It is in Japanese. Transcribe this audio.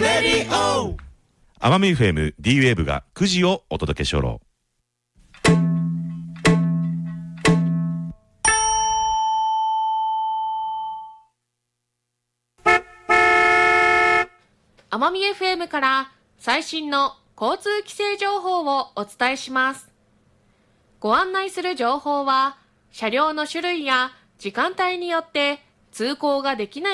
レディオ奄美 FM D ウェーブが9時をお届けしょろ。 奄美 FM から最新の交通規制情報をお伝えします。ご案内する情報は車両の種類や時間帯によって通行ができない